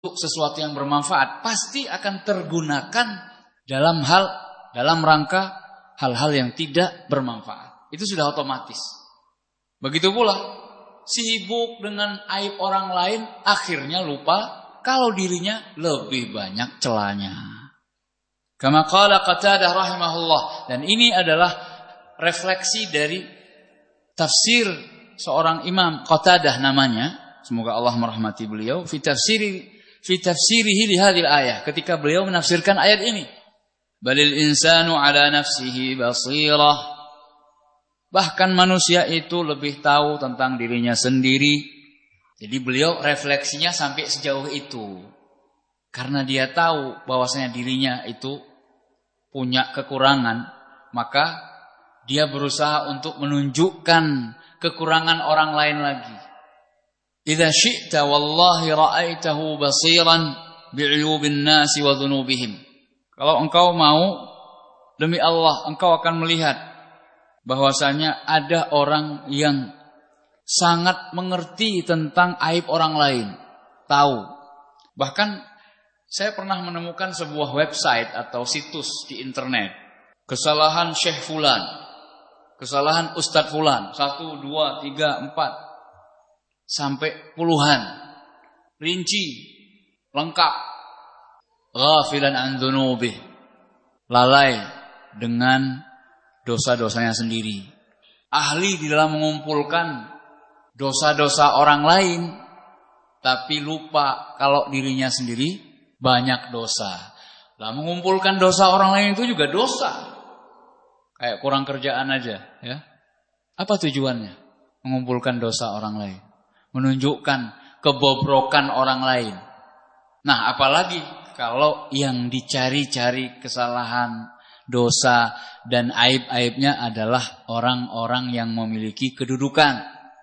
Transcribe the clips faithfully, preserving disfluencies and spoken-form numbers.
sesuatu yang bermanfaat pasti akan tergunakan dalam hal dalam rangka hal-hal yang tidak bermanfaat. Itu sudah otomatis. Begitu pula sibuk dengan aib orang lain, akhirnya lupa kalau dirinya lebih banyak celahnya. Kama qala Qatadah rahimahullah, dan ini adalah refleksi dari tafsir seorang imam Qatadah namanya, semoga Allah merahmati beliau, fi tafsiri fi tafsirihi li hadhil ayah, ketika beliau menafsirkan ayat ini. Balil insanu ala nafsihi basirah. Bahkan manusia itu lebih tahu tentang dirinya sendiri. Jadi beliau refleksinya sampai sejauh itu. Karena dia tahu bahwasanya dirinya itu punya kekurangan, maka dia berusaha untuk menunjukkan kekurangan orang lain lagi. Idza syi'ta wallahi ra'aitahu basiran bi'uyubin nasi wa dhunubihim. Kalau engkau mau, demi Allah, engkau akan melihat bahwasanya ada orang yang sangat mengerti tentang aib orang lain. Tahu. Bahkan saya pernah menemukan sebuah website atau situs di internet. Kesalahan Syekh Fulan. Kesalahan Ustadz Fulan. Satu, dua, tiga, empat. Sampai puluhan. Rinci. Lengkap. Ghafilan an dzunubih, lalai dengan dosa-dosanya sendiri. Ahli di dalam mengumpulkan dosa-dosa orang lain, tapi lupa kalau dirinya sendiri banyak dosa. Lah mengumpulkan dosa orang lain itu juga dosa. Kayak kurang kerjaan aja, ya. Apa tujuannya? Mengumpulkan dosa orang lain, menunjukkan kebobrokan orang lain. Nah, apalagi kalau yang dicari-cari kesalahan, dosa, dan aib-aibnya adalah orang-orang yang memiliki kedudukan.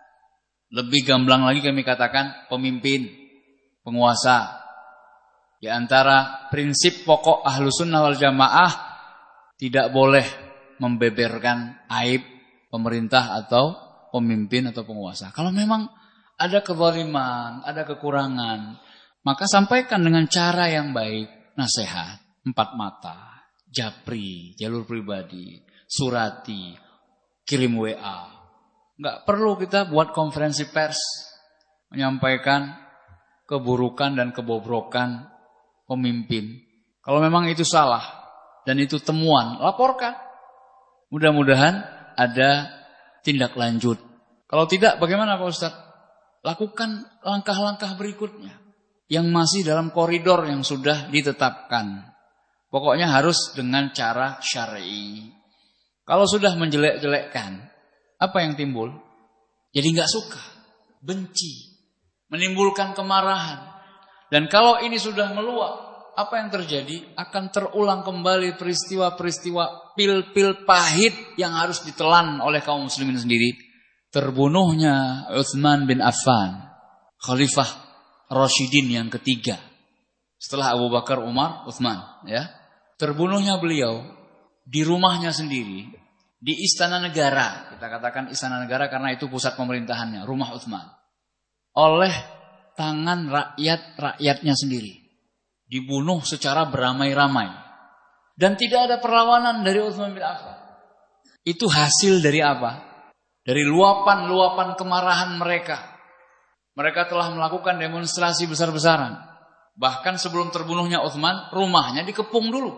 Lebih gamblang lagi kami katakan pemimpin, penguasa. Di antara prinsip pokok Ahlussunnah wal Jamaah, tidak boleh membeberkan aib pemerintah atau pemimpin atau penguasa. Kalau memang ada kezaliman, ada kekurangan, maka sampaikan dengan cara yang baik, nasihat, empat mata, japri, jalur pribadi, surati, kirim W A. Enggak perlu kita buat konferensi pers menyampaikan keburukan dan kebobrokan pemimpin. Kalau memang itu salah dan itu temuan, laporkan. Mudah-mudahan ada tindak lanjut. Kalau tidak, bagaimana Pak Ustadz? Lakukan langkah-langkah berikutnya yang masih dalam koridor yang sudah ditetapkan. Pokoknya harus dengan cara syar'i. Kalau sudah menjelek-jelekkan, apa yang timbul? Jadi nggak suka, benci, menimbulkan kemarahan. Dan kalau ini sudah meluap, apa yang terjadi? Akan terulang kembali peristiwa-peristiwa pil-pil pahit yang harus ditelan oleh kaum muslimin sendiri. Terbunuhnya Utsman bin Affan, Khalifah Rasyidin yang ketiga setelah Abu Bakar, Umar, Utsman, ya. Terbunuhnya beliau di rumahnya sendiri, di istana negara. Kita katakan istana negara karena itu pusat pemerintahannya, rumah Utsman. Oleh tangan rakyat-rakyatnya sendiri. Dibunuh secara beramai-ramai. Dan tidak ada perlawanan dari Utsman bin Affan. Itu hasil dari apa? Dari luapan-luapan kemarahan mereka. Mereka telah melakukan demonstrasi besar-besaran. Bahkan sebelum terbunuhnya Utsman, rumahnya dikepung dulu.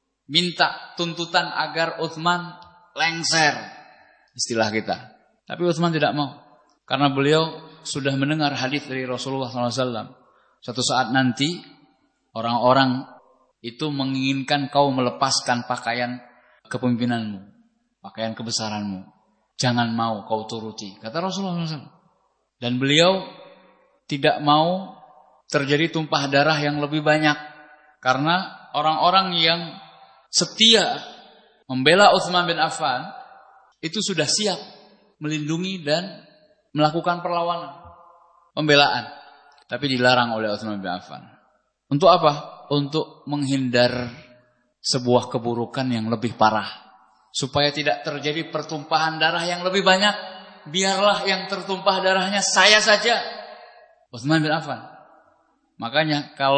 Minta tuntutan agar Utsman lengser. Istilah kita. Tapi Utsman tidak mau. Karena beliau sudah mendengar hadis dari Rasulullah shallallahu alaihi wasallam. Suatu saat nanti, orang-orang itu menginginkan kau melepaskan pakaian kepemimpinanmu. Pakaian kebesaranmu. Jangan mau kau turuti. Kata Rasulullah shallallahu alaihi wasallam. Dan beliau tidak mau terjadi tumpah darah yang lebih banyak. Karena orang-orang yang setia membela Utsman bin Affan itu sudah siap melindungi dan melakukan perlawanan, pembelaan. Tapi dilarang oleh Utsman bin Affan. Untuk apa? Untuk menghindar sebuah keburukan yang lebih parah. Supaya tidak terjadi pertumpahan darah yang lebih banyak. Biarlah yang tertumpah darahnya saya saja. Utsman bin Affan. Makanya kalau